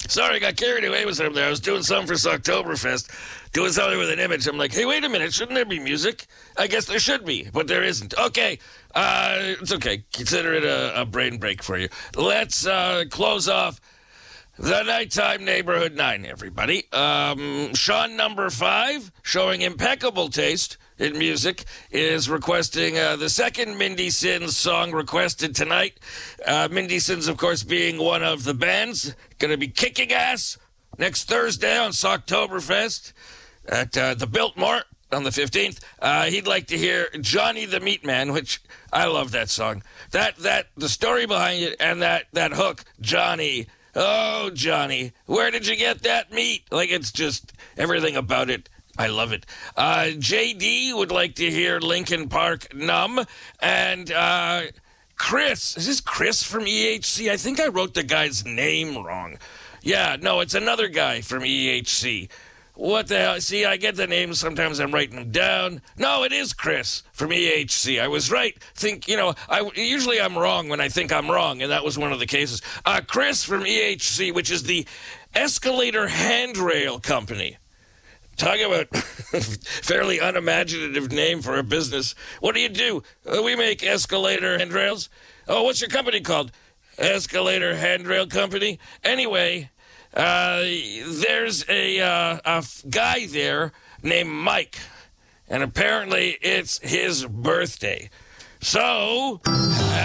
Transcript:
Sorry, I got carried away with something there. I was doing something for Socktoberfest, doing something with an image. I'm like, hey, wait a minute. Shouldn't there be music? I guess there should be, but there isn't. Okay. It's okay. Consider it a brain break for you. Let's close off the Nighttime Neighborhood 9, everybody. Sean number 5, showing impeccable taste in music, is requesting the second Mindy Sins song requested tonight. Mindy Sins, of course, being one of the bands. Going to be kicking ass next Thursday on Socktoberfest at the Biltmore on the 15th. He'd like to hear Johnny the Meat Man, which I love that song. The story behind it and that hook, Johnny. Oh, Johnny, where did you get that meat? Like, it's just everything about it. I love it. JD would like to hear Linkin Park Numb. And Chris, is this Chris from EHC? I think I wrote the guy's name wrong. Yeah, no, it's another guy from EHC. What the hell? See, I get the names. Sometimes I'm writing them down. No, it is Chris from EHC. I was right. Usually I'm wrong when I think I'm wrong, and that was one of the cases. Chris from EHC, which is the Escalator Handrail Company. Talk about fairly unimaginative name for a business. What do? We make escalator handrails. Oh, what's your company called? Escalator Handrail Company. Anyway, there's a guy there named Mike, and apparently it's his birthday. So